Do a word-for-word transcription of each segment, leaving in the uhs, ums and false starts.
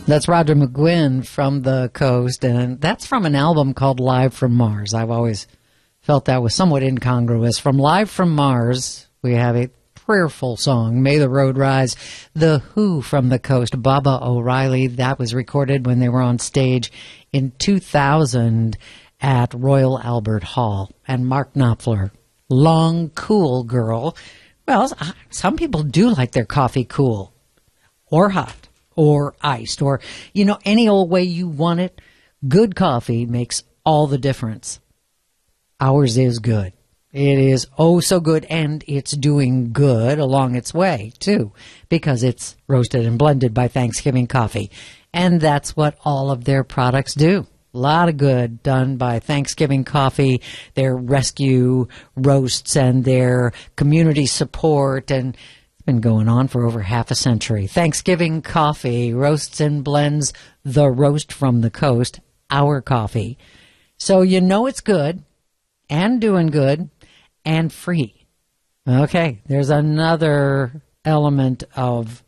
That's Roger McGuinn from the Coast, and that's from an album called Live from Mars. I've always felt that was somewhat incongruous. From Live from Mars, we have a prayerful song, May the Road Rise. The Who from the Coast, Baba O'Reilly. That was recorded when they were on stage in two thousand at Royal Albert Hall. And Mark Knopfler, Long Cool Girl. Well, some people do like their coffee cool or hot or iced or, you know, any old way you want it. Good coffee makes all the difference. Ours is good. It is oh so good, and it's doing good along its way, too, because it's roasted and blended by Thanksgiving Coffee. And that's what all of their products do. A lot of good done by Thanksgiving Coffee, their rescue roasts and their community support, and it's been going on for over half a century. Thanksgiving Coffee roasts and blends the roast from the coast, our coffee. So you know it's good and doing good and free. Okay, there's another element of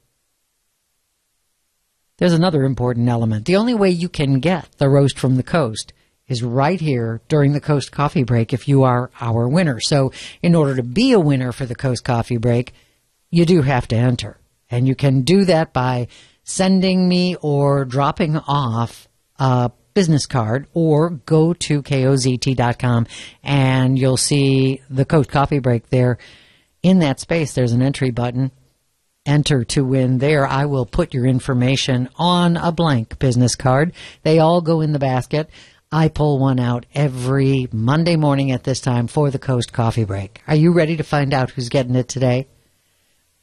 There's another important element. The only way you can get the roast from the coast is right here during the Coast Coffee Break if you are our winner. So in order to be a winner for the Coast Coffee Break, you do have to enter. And you can do that by sending me or dropping off a business card, or go to K O Z T dot com and you'll see the Coast Coffee Break there. In that space, there's an entry button. Enter to win there. I will put your information on a blank business card. They all go in the basket. I pull one out every Monday morning at this time for the Coast Coffee Break. Are you ready to find out who's getting it today?